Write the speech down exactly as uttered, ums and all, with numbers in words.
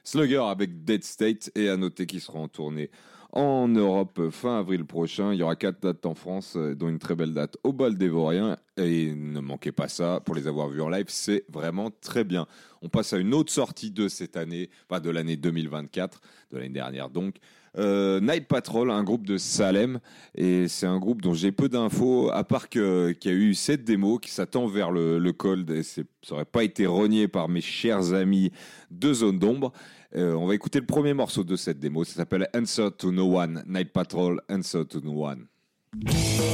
Slugger avec Dead State, et à noter qu'ils seront en tournée en Europe fin avril prochain. Il y aura quatre dates en France, dont une très belle date au Bal des Vauriens. Et ne manquez pas ça, pour les avoir vus en live, c'est vraiment très bien. On passe à une autre sortie de cette année, pas de l'année deux mille vingt-quatre, de l'année dernière donc. Euh, Night Patrol, un groupe de Salem, et c'est un groupe dont j'ai peu d'infos, à part que, qu'il y a eu cette démo qui s'attend vers le, le cold, et c'est, ça n'aurait pas été renié par mes chers amis de Zone d'Ombre. Euh, on va écouter le premier morceau de cette démo, ça s'appelle Answer to No One, Night Patrol, Answer to No One.